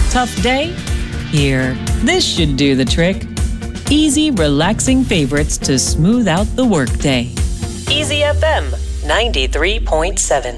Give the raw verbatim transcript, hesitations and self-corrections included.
Tough day? Here, this should do the trick. Easy, relaxing favorites to smooth out the workday. Easy F M ninety-three point seven.